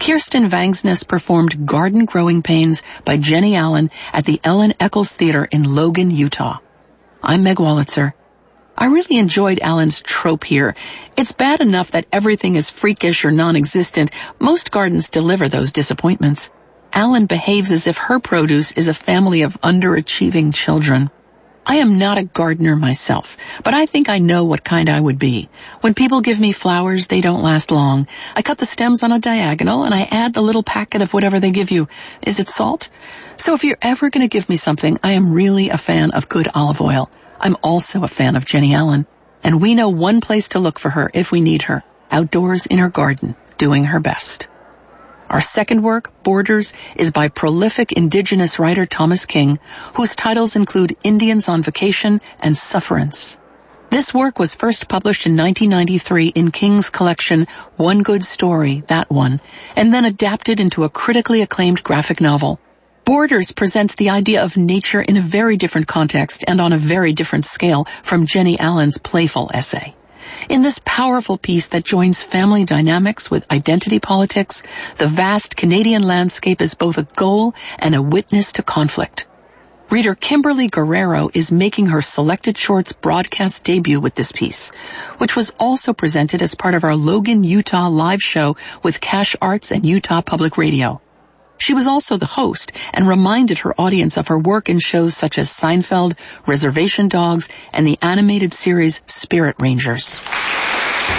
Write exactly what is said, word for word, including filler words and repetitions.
Kirsten Vangsness performed Garden Growing Pains by Jenny Allen at the Ellen Eccles Theater in Logan, Utah. I'm Meg Wolitzer. I really enjoyed Allen's trope here. It's bad enough that everything is freakish or non-existent. Most gardens deliver those disappointments. Allen behaves as if her produce is a family of underachieving children. I am not a gardener myself, but I think I know what kind I would be. When people give me flowers, they don't last long. I cut the stems on a diagonal and I add the little packet of whatever they give you. Is it salt? So if you're ever going to give me something, I am really a fan of good olive oil. I'm also a fan of Jenny Allen, and we know one place to look for her if we need her, outdoors in her garden, doing her best. Our second work, Borders, is by prolific indigenous writer Thomas King, whose titles include Indians on Vacation and Sufferance. This work was first published in nineteen ninety-three in King's collection One Good Story, That One, and then adapted into a critically acclaimed graphic novel. Borders presents the idea of nature in a very different context and on a very different scale from Jenny Allen's playful essay. In this powerful piece that joins family dynamics with identity politics, the vast Canadian landscape is both a goal and a witness to conflict. Reader Kimberly Guerrero is making her Selected Shorts broadcast debut with this piece, which was also presented as part of our Logan, Utah live show with Cash Arts and Utah Public Radio. She was also the host and reminded her audience of her work in shows such as Seinfeld, Reservation Dogs, and the animated series Spirit Rangers.